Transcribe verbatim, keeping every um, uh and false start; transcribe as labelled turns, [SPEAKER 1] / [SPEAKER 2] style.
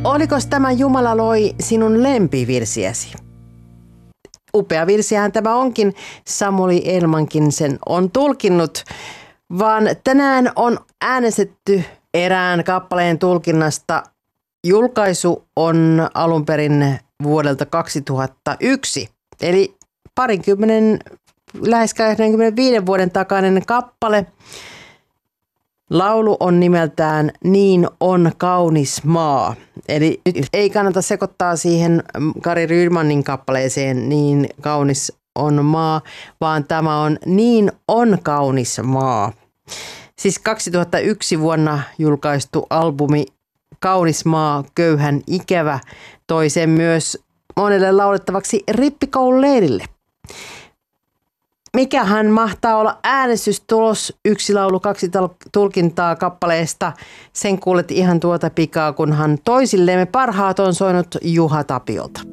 [SPEAKER 1] Olikos tämä Jumala loi sinun lempivirsiäsi? Upea virsiähän tämä onkin, Samuli Elmankin sen on tulkinnut, vaan tänään on äänestetty erään kappaleen tulkinnasta. Julkaisu on alun perin vuodelta kaksituhattayksi, eli parinkymmenen, lähes kaksikymmentäviisi vuoden takainen kappale. Laulu on nimeltään Niin on kaunis maa. Eli nyt ei kannata sekoittaa siihen Kari Rydmanin kappaleeseen Niin kaunis on maa, vaan tämä on Niin on kaunis maa. Siis kaksituhattayksi vuonna julkaistu albumi Kaunis maa, köyhän ikävä toi sen myös monelle laulettavaksi rippikoululeirille. Mikähän mahtaa olla äänestystulos, yksi laulu, kaksi tulkintaa kappaleesta. Sen kuulet ihan tuota pikaa, kunhan toisillemme parhaat on soinut Juha Tapiolta.